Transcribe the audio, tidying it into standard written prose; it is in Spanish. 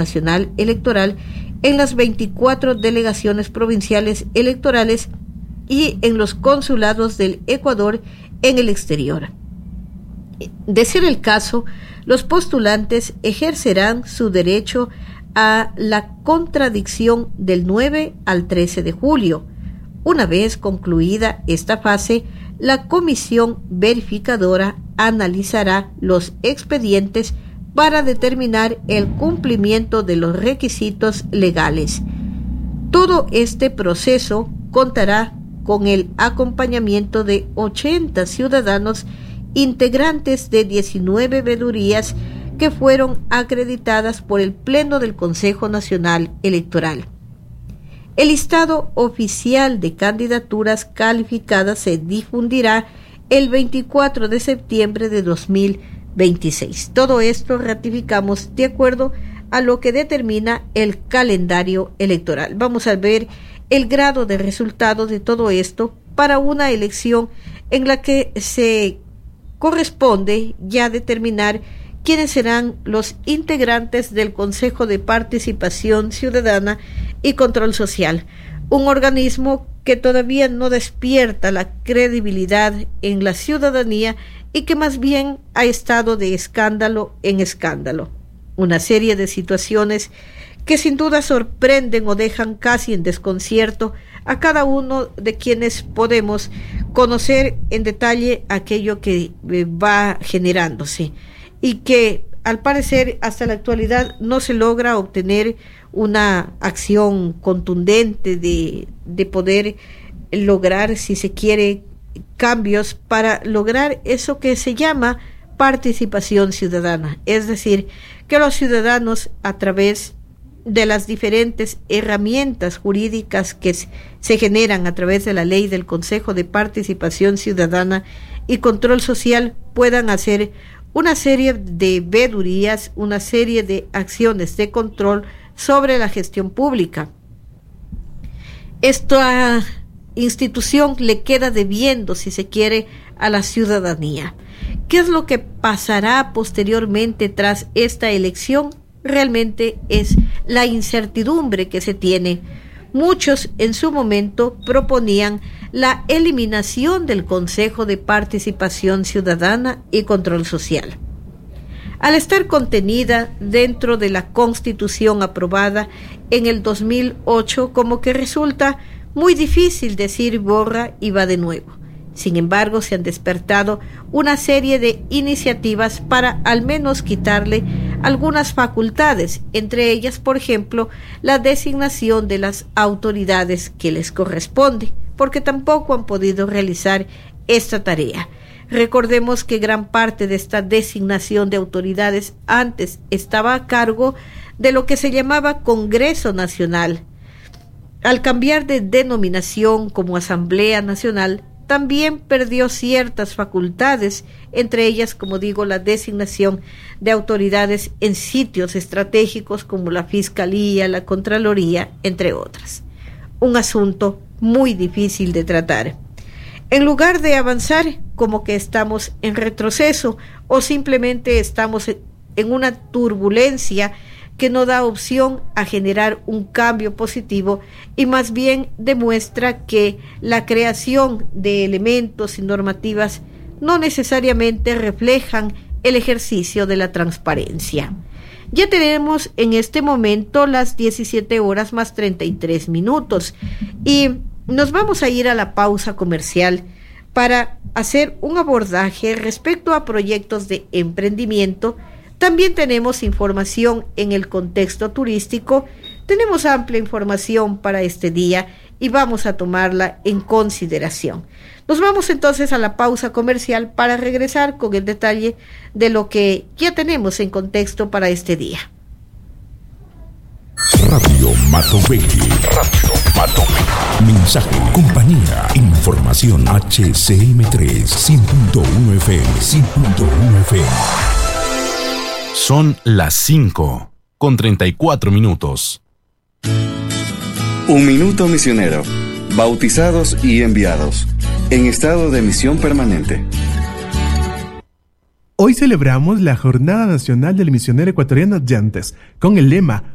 Nacional Electoral en las 24 delegaciones provinciales electorales y en los consulados del Ecuador en el exterior. De ser el caso, los postulantes ejercerán su derecho a la contradicción del 9 al 13 de julio. Una vez concluida esta fase, la comisión verificadora analizará los expedientes para determinar el cumplimiento de los requisitos legales. Todo este proceso contará con el acompañamiento de 80 ciudadanos integrantes de 19 veedurías que fueron acreditadas por el Pleno del Consejo Nacional Electoral. El listado oficial de candidaturas calificadas se difundirá el 24 de septiembre de 2026. Todo esto ratificamos de acuerdo a lo que determina el calendario electoral. Vamos a ver el grado de resultado de todo esto para una elección en la que se corresponde ya determinar quiénes serán los integrantes del Consejo de Participación Ciudadana y Control Social, un organismo que todavía no despierta la credibilidad en la ciudadanía y que más bien ha estado de escándalo en escándalo. Una serie de situaciones que sin duda sorprenden o dejan casi en desconcierto a cada uno de quienes podemos conocer en detalle aquello que va generándose y que al parecer hasta la actualidad no se logra obtener una acción contundente de poder lograr, si se quiere, cambios para lograr eso que se llama participación ciudadana, es decir, que los ciudadanos a través de las diferentes herramientas jurídicas que se generan a través de la ley del Consejo de Participación Ciudadana y Control Social puedan hacer una serie de veedurías, una serie de acciones de control sobre la gestión pública. Esta institución le queda debiendo, si se quiere, a la ciudadanía. ¿Qué es lo que pasará posteriormente tras esta elección? Realmente es la incertidumbre que se tiene. Muchos en su momento proponían la eliminación del Consejo de Participación Ciudadana y Control Social. Al estar contenida dentro de la Constitución aprobada en el 2008, como que resulta muy difícil decir borra y va de nuevo. Sin embargo, se han despertado una serie de iniciativas para al menos quitarle algunas facultades, entre ellas, por ejemplo, la designación de las autoridades que les corresponde, porque tampoco han podido realizar esta tarea. Recordemos que gran parte de esta designación de autoridades antes estaba a cargo de lo que se llamaba Congreso Nacional. Al cambiar de denominación como Asamblea Nacional, también perdió ciertas facultades, entre ellas, como digo, la designación de autoridades en sitios estratégicos como la Fiscalía, la Contraloría, entre otras. Un asunto muy difícil de tratar. En lugar de avanzar, como que estamos en retroceso o simplemente estamos en una turbulencia que no da opción a generar un cambio positivo y más bien demuestra que la creación de elementos y normativas no necesariamente reflejan el ejercicio de la transparencia. Ya tenemos en este momento las 17 horas más 33 minutos y nos vamos a ir a la pausa comercial para hacer un abordaje respecto a proyectos de emprendimiento. También tenemos información en el contexto turístico, tenemos amplia información para este día y vamos a tomarla en consideración. Nos vamos entonces a la pausa comercial para regresar con el detalle de lo que ya tenemos en contexto para este día. Radio Matoveji. Radio Matoveji. Mensaje, compañía, información. HCM3, 100.1 FM, 100.1 FM. Son las 5:34. Un minuto misionero. Bautizados y enviados. En estado de misión permanente. Hoy celebramos la Jornada Nacional del Misionero Ecuatoriano Yantes, con el lema